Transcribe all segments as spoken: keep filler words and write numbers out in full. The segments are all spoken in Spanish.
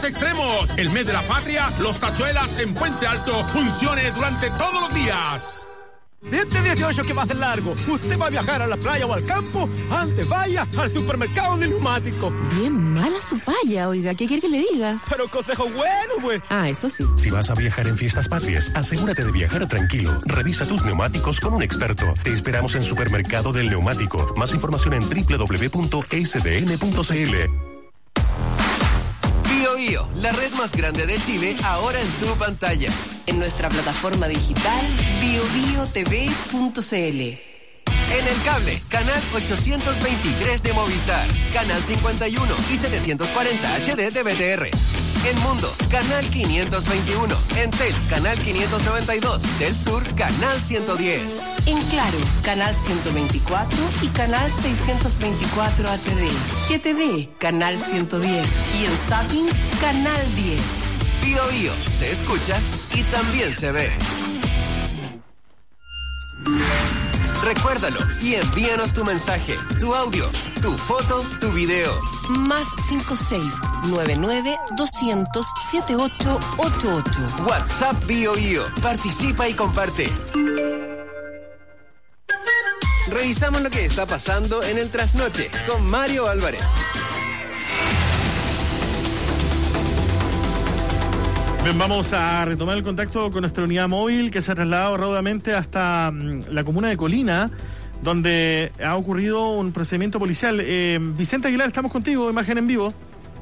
Extremos, el mes de la patria, los tachuelas en Puente Alto funcione durante todos los días. Este dieciocho que va a ser largo, usted va a viajar a la playa o al campo, antes vaya al supermercado de neumáticos. Bien mala su paya, oiga, ¿qué quiere que le diga? Pero consejo bueno, pues. Ah, eso sí. Si vas a viajar en fiestas patrias, asegúrate de viajar tranquilo. Revisa tus neumáticos con un experto. Te esperamos en Supermercado del Neumático. Más información en doble u doble u doble u punto s d n punto c l. Bio Bio, la red más grande de Chile, ahora en tu pantalla. En nuestra plataforma digital bio bio t v punto c l. En el cable, canal ochocientos veintitrés de Movistar, canal cincuenta y uno y setecientos cuarenta H D de B T R. En Mundo, canal quinientos veintiuno. En Tel, canal quinientos noventa y dos. Del Sur, canal ciento diez. En Claro, canal ciento veinticuatro y canal seiscientos veinticuatro H D. G T V, canal ciento diez. Y en Zapping, canal diez. Bio Bio, se escucha y también se ve. Recuérdalo y envíanos tu mensaje, tu audio, tu foto, tu video. Más cinco seis nueve nueve doscientos setenta y ocho ochenta y ocho. WhatsApp Bio Bio. Participa y comparte. Revisamos lo que está pasando en el trasnoche con Mario Álvarez. Bien, vamos a retomar el contacto con nuestra unidad móvil que se ha trasladado raudamente hasta um, la comuna de Colina, donde ha ocurrido un procedimiento policial. Eh, Vicente Aguilar, estamos contigo, imagen en vivo.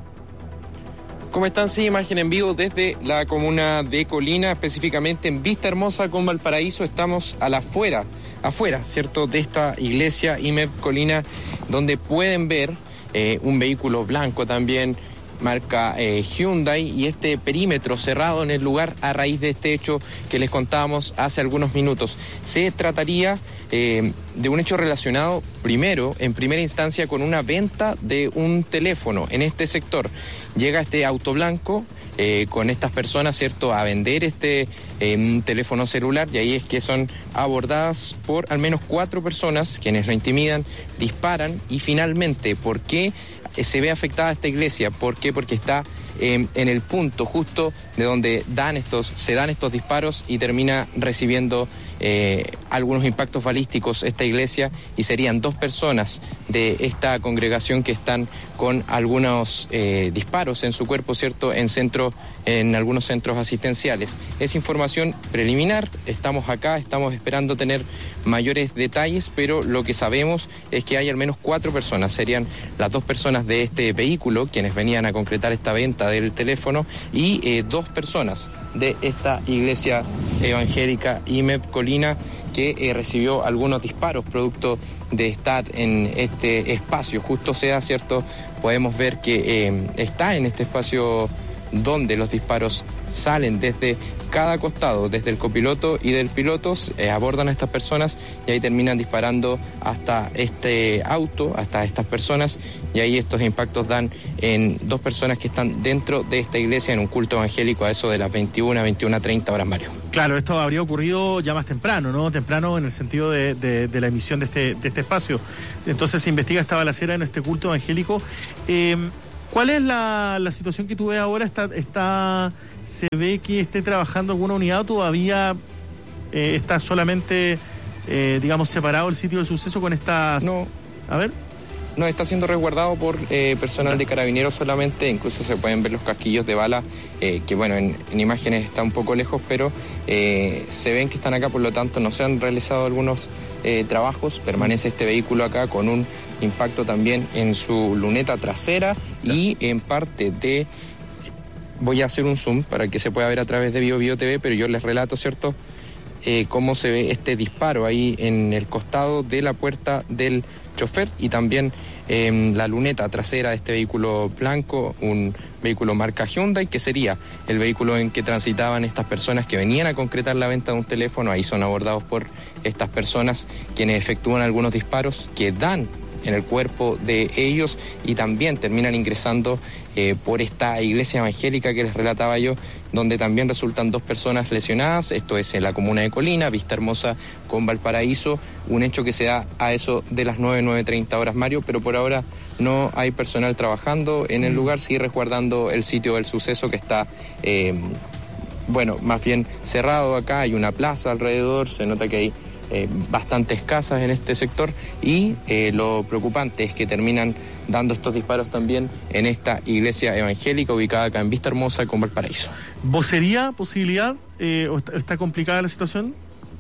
¿Cómo están? Sí, imagen en vivo desde la comuna de Colina, específicamente en Vista Hermosa con Valparaíso. Estamos a la afuera, afuera, ¿cierto?, de esta iglesia I M E P Colina, donde pueden ver eh, un vehículo blanco también, marca eh, Hyundai, y este perímetro cerrado en el lugar a raíz de este hecho que les contábamos hace algunos minutos. Se trataría eh, de un hecho relacionado primero, en primera instancia, con una venta de un teléfono en este sector. Llega este auto blanco eh, con estas personas, ¿cierto?, a vender este eh, teléfono celular, y ahí es que son abordadas por al menos cuatro personas quienes lo intimidan, disparan y finalmente, ¿por qué se ve afectada esta iglesia? ¿Por qué? Porque está eh, en el punto justo de donde dan estos, se dan estos disparos y termina recibiendo eh, algunos impactos balísticos esta iglesia, y serían dos personas de esta congregación que están con algunos eh, disparos en su cuerpo, ¿cierto?, en centro, en algunos centros asistenciales. Es información preliminar, estamos acá, estamos esperando tener mayores detalles, pero lo que sabemos es que hay al menos cuatro personas, serían las dos personas de este vehículo, quienes venían a concretar esta venta del teléfono, y eh, dos personas de esta iglesia evangélica I M E P Colina, que eh, recibió algunos disparos producto de estar en este espacio. Justo sea, ¿cierto?, podemos ver que eh, está en este espacio donde los disparos salen desde cada costado, desde el copiloto y del piloto, eh, abordan a estas personas y ahí terminan disparando hasta este auto, hasta estas personas, y ahí estos impactos dan en dos personas que están dentro de esta iglesia en un culto evangélico a eso de las veintiuna, veintiuna treinta horas, Mario. Claro, esto habría ocurrido ya más temprano, ¿no? Temprano en el sentido de, de, de la emisión de este, de este espacio. Entonces se investiga esta balacera en este culto evangélico. Eh, ¿Cuál es la, la situación que tú ves ahora? ¿Está, está, ¿Se ve que esté trabajando alguna unidad o todavía eh, está solamente, eh, digamos, separado el sitio del suceso con estas...? No. A ver. No, está siendo resguardado por eh, personal de carabineros solamente, incluso se pueden ver los casquillos de bala, eh, que bueno, en, en imágenes está un poco lejos, pero eh, se ven que están acá, por lo tanto no se han realizado algunos eh, trabajos, permanece este vehículo acá con un impacto también en su luneta trasera y en parte de... Voy a hacer un zoom para que se pueda ver a través de Bio Bio T V, pero yo les relato, ¿cierto?, eh, cómo se ve este disparo ahí en el costado de la puerta del chofer y también eh, la luneta trasera de este vehículo blanco, un vehículo marca Hyundai, que sería el vehículo en que transitaban estas personas que venían a concretar la venta de un teléfono. Ahí son abordados por estas personas quienes efectúan algunos disparos que dan en el cuerpo de ellos y también terminan ingresando eh, por esta iglesia evangélica que les relataba yo, donde también resultan dos personas lesionadas. Esto es en la comuna de Colina, Vista Hermosa con Valparaíso, un hecho que se da a eso de las nueve, nueve treinta horas, Mario, pero por ahora no hay personal trabajando en el lugar, sí resguardando el sitio del suceso que está, eh, bueno, más bien cerrado acá. Hay una plaza alrededor, se nota que hay eh, bastantes casas en este sector y eh, lo preocupante es que terminan dando estos disparos también en esta iglesia evangélica ubicada acá en Vista Hermosa con Valparaíso. ¿Vocería, posibilidad? Eh, ¿o está, está complicada la situación?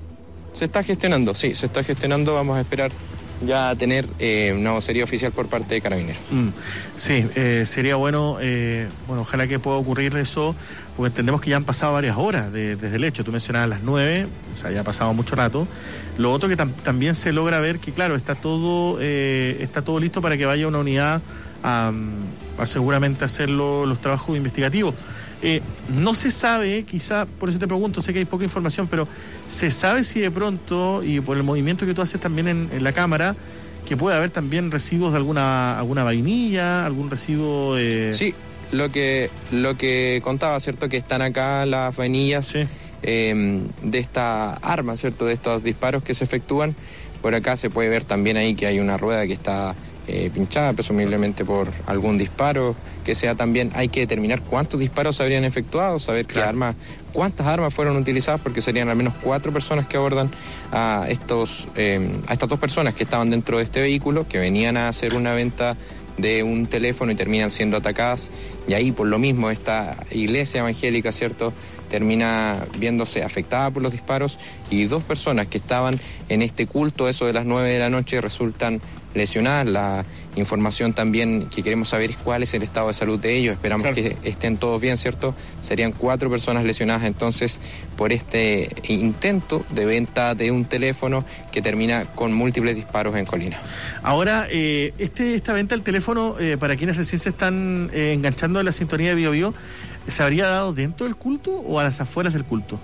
Se está gestionando, sí, se está gestionando. Vamos a esperar ya a tener eh, una vocería oficial por parte de Carabineros. Mm, sí, eh, sería bueno, eh, bueno, ojalá que pueda ocurrir eso, porque entendemos que ya han pasado varias horas de, desde el hecho. Tú mencionabas las nueve, o sea, ya ha pasado mucho rato. Lo otro que tam- también se logra ver que, claro, está todo eh, está todo listo para que vaya una unidad a, a seguramente hacer lo, los trabajos investigativos. Eh, no se sabe, quizá, por eso te pregunto, sé que hay poca información, pero ¿se sabe si de pronto, y por el movimiento que tú haces también en, en la cámara, que puede haber también residuos de alguna alguna vainilla, algún residuo? Eh... Sí, lo que lo que contaba, ¿cierto? Que están acá las vainillas sí. eh, de esta arma, ¿cierto? De estos disparos que se efectúan. Por acá se puede ver también ahí que hay una rueda que está eh, pinchada, presumiblemente por algún disparo. Que sea también, hay que determinar cuántos disparos se habrían efectuado, saber claro. qué armas, cuántas armas fueron utilizadas, porque serían al menos cuatro personas que abordan a estos, eh, a estas dos personas que estaban dentro de este vehículo, que venían a hacer una venta de un teléfono y terminan siendo atacadas, y ahí por lo mismo esta iglesia evangélica, ¿cierto?, termina viéndose afectada por los disparos, y dos personas que estaban en este culto, eso de las nueve de la noche, resultan lesionadas. La información también que queremos saber es cuál es el estado de salud de ellos. Esperamos claro. que estén todos bien, ¿cierto? Serían cuatro personas lesionadas entonces por este intento de venta de un teléfono que termina con múltiples disparos en Colina. Ahora, eh, este esta venta del teléfono, eh, para quienes recién se están eh, enganchando en la sintonía de Bio Bio, ¿se habría dado dentro del culto o a las afueras del culto?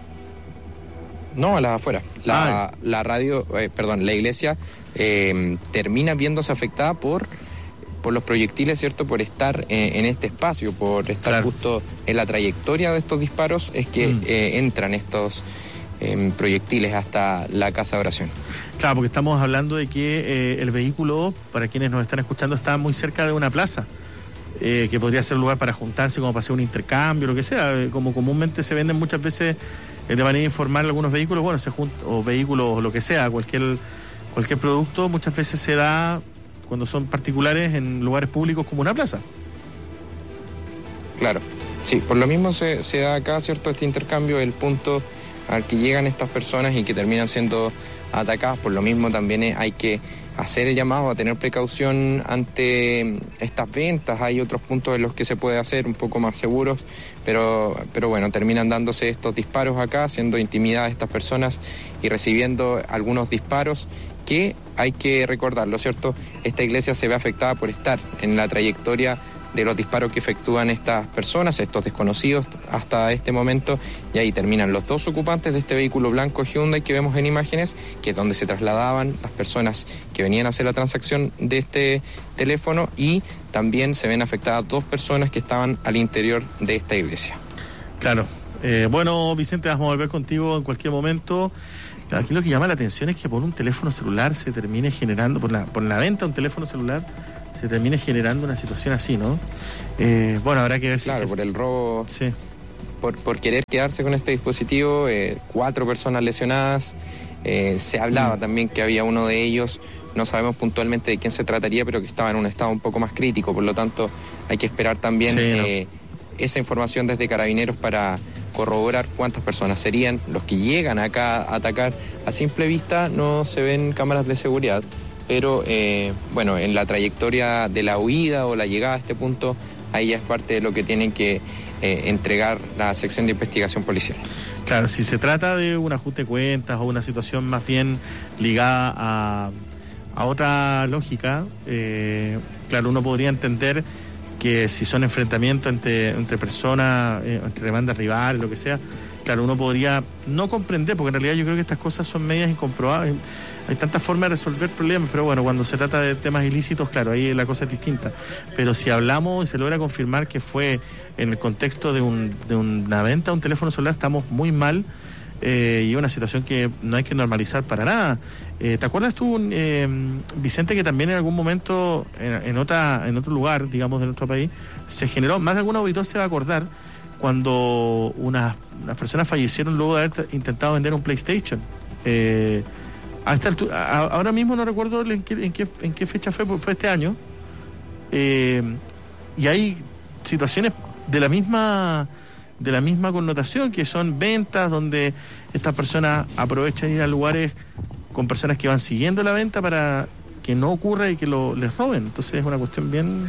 No, a las afueras. La, ah. la radio, eh, perdón, la iglesia eh, termina viéndose afectada por, por los proyectiles, ¿cierto? Por estar eh, en este espacio, por estar claro. justo en la trayectoria de estos disparos, es que mm. eh, entran estos eh, proyectiles hasta la casa de oración. Claro, porque estamos hablando de que eh, el vehículo, para quienes nos están escuchando, está muy cerca de una plaza. Eh, que podría ser un lugar para juntarse, como para hacer un intercambio, lo que sea, eh, como comúnmente se venden muchas veces eh, de manera informal algunos vehículos, bueno, se juntan, o vehículos, lo que sea, cualquier cualquier producto, muchas veces se da cuando son particulares en lugares públicos como una plaza. Claro, sí, por lo mismo se, se da acá, ¿cierto?, este intercambio, el punto al que llegan estas personas y que terminan siendo atacadas. Por lo mismo también hay que hacer el llamado a tener precaución ante estas ventas. Hay otros puntos en los que se puede hacer un poco más seguros, pero, pero bueno, terminan dándose estos disparos acá, siendo intimidadas estas personas y recibiendo algunos disparos que hay que recordarlo, ¿cierto? Esta iglesia se ve afectada por estar en la trayectoria de los disparos que efectúan estas personas, estos desconocidos hasta este momento, y ahí terminan los dos ocupantes de este vehículo blanco Hyundai que vemos en imágenes, que es donde se trasladaban las personas que venían a hacer la transacción de este teléfono, y también se ven afectadas dos personas que estaban al interior de esta iglesia. Claro. Eh, bueno, Vicente, vamos a volver contigo en cualquier momento. Aquí lo que llama la atención es que por un teléfono celular se termine generando, por la, por la venta de un teléfono celular, se termine generando una situación así, ¿no? Eh, bueno, habrá que ver si... Claro, que... por el robo, sí. por, por querer quedarse con este dispositivo, eh, cuatro personas lesionadas, eh, se hablaba mm. también que había uno de ellos, no sabemos puntualmente de quién se trataría, pero que estaba en un estado un poco más crítico, por lo tanto hay que esperar también sí, eh, no. esa información desde Carabineros para corroborar cuántas personas serían los que llegan acá a atacar. A simple vista no se ven cámaras de seguridad, pero eh, bueno, en la trayectoria de la huida o la llegada a este punto, ahí ya es parte de lo que tienen que eh, entregar la sección de investigación policial. Claro, si se trata de un ajuste de cuentas o una situación más bien ligada a, a otra lógica, eh, claro, uno podría entender que si son enfrentamientos entre, entre personas, eh, entre demandas rivales, lo que sea, claro, uno podría no comprender, porque en realidad yo creo que estas cosas son medias incomprobables. Hay tantas formas de resolver problemas, pero bueno, cuando se trata de temas ilícitos, claro, ahí la cosa es distinta. Pero si hablamos y se logra confirmar que fue en el contexto de, un, de una venta de un teléfono celular, estamos muy mal, eh, y una situación que no hay que normalizar para nada. Eh, ¿Te acuerdas tú, eh, Vicente, que también en algún momento, en, en, otra, en otro lugar, digamos, de nuestro país, se generó, más de algún auditor se va a acordar, cuando unas, unas personas fallecieron luego de haber intentado vender un PlayStation? Eh, a esta altura, a, ahora mismo no recuerdo en qué, en qué, en qué fecha fue, fue este año. Eh, y hay situaciones de la misma de la misma connotación, que son ventas donde estas personas aprovechan ir a lugares con personas que van siguiendo la venta para que no ocurra y que lo, les roben. Entonces es una cuestión bien...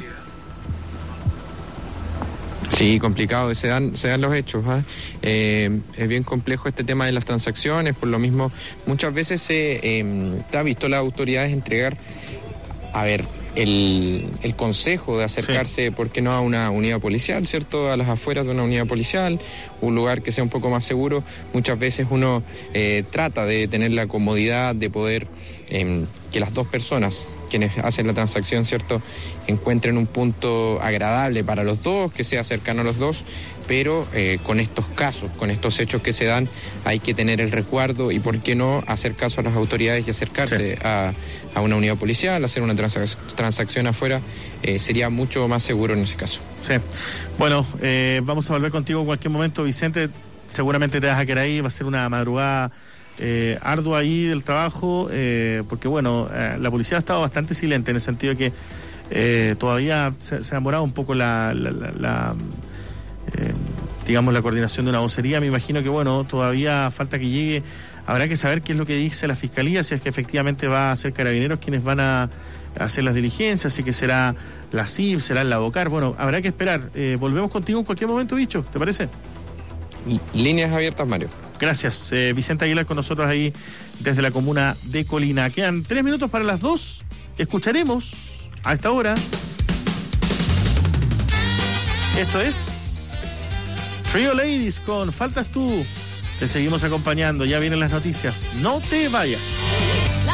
Sí, complicado, se dan, se dan los hechos. ¿eh? Eh, es bien complejo este tema de las transacciones, por lo mismo muchas veces se eh, ha visto las autoridades entregar, a ver, el, el consejo de acercarse, sí. ¿por qué no?, a una unidad policial, ¿cierto?, a las afueras de una unidad policial, un lugar que sea un poco más seguro. Muchas veces uno eh, trata de tener la comodidad de poder eh, que las dos personas quienes hacen la transacción, ¿cierto?, encuentren un punto agradable para los dos, que sea cercano a los dos, pero eh, con estos casos, con estos hechos que se dan, hay que tener el resguardo y, ¿por qué no?, hacer caso a las autoridades y acercarse sí. a, a una unidad policial, hacer una transac- transacción afuera, eh, sería mucho más seguro en ese caso. Sí. Bueno, eh, vamos a volver contigo en cualquier momento, Vicente. Seguramente te vas a quedar ahí, va a ser una madrugada Eh, arduo ahí del trabajo, eh, porque bueno, eh, la policía ha estado bastante silente en el sentido de que eh, todavía se, se ha demorado un poco la, la, la, la eh, digamos, la coordinación de una vocería. Me imagino que bueno, todavía falta que llegue. Habrá que saber qué es lo que dice la Fiscalía, si es que efectivamente va a ser Carabineros quienes van a hacer las diligencias, si que será la C I B, será el Lavocar. Bueno, habrá que esperar. Eh, volvemos contigo en cualquier momento, Bicho, ¿te parece? Líneas abiertas, Mario. Gracias, eh, Vicente Aguilar con nosotros ahí desde la comuna de Colina. Quedan tres minutos para las dos. Escucharemos a esta hora. Esto es Trio Ladies con Faltas Tú. Te seguimos acompañando. Ya vienen las noticias. No te vayas.